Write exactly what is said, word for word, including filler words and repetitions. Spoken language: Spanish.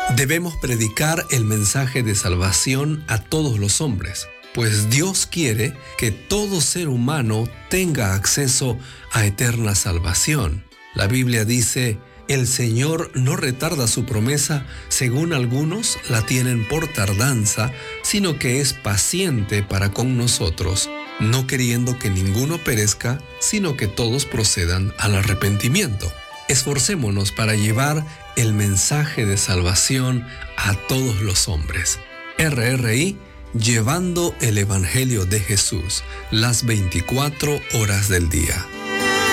Debemos predicar el mensaje de salvación a todos los hombres, pues Dios quiere que todo ser humano tenga acceso a eterna salvación. La Biblia dice: el Señor no retarda su promesa, según algunos la tienen por tardanza, sino que es paciente para con nosotros, no queriendo que ninguno perezca, sino que todos procedan al arrepentimiento. Esforcémonos para llevar el mensaje de salvación a todos los hombres. R R I, llevando el Evangelio de Jesús las veinticuatro horas del día.